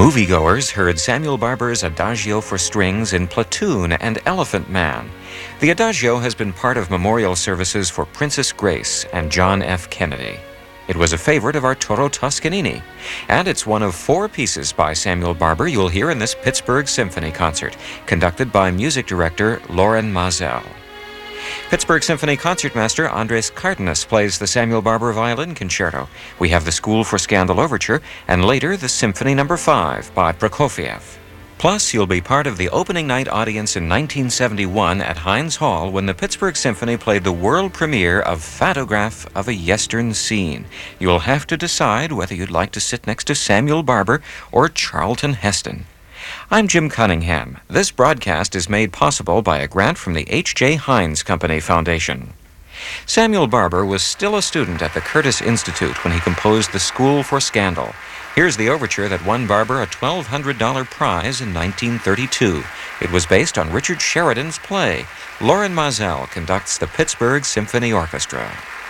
Moviegoers heard Samuel Barber's Adagio for strings in Platoon and Elephant Man. The Adagio has been part of memorial services for Princess Grace and John F. Kennedy. It was a favorite of Arturo Toscanini, and it's one of 4 pieces by Samuel Barber you'll hear in this Pittsburgh Symphony concert, conducted by music director Loren Maazel. Pittsburgh Symphony Concertmaster Andres Cardenas plays the Samuel Barber Violin Concerto. We have the School for Scandal Overture, and later the Symphony No. 5 by Prokofiev. Plus, you'll be part of the opening night audience in 1971 at Heinz Hall when the Pittsburgh Symphony played the world premiere of Photograph of a Yestern Scene. You'll have to decide whether you'd like to sit next to Samuel Barber or Charlton Heston. I'm Jim Cunningham. This broadcast is made possible by a grant from the H.J. Heinz Company Foundation. Samuel Barber was still a student at the Curtis Institute when he composed the School for Scandal. Here's the overture that won Barber a $1,200 prize in 1932. It was based on Richard Sheridan's play. Loren Maazel conducts the Pittsburgh Symphony Orchestra.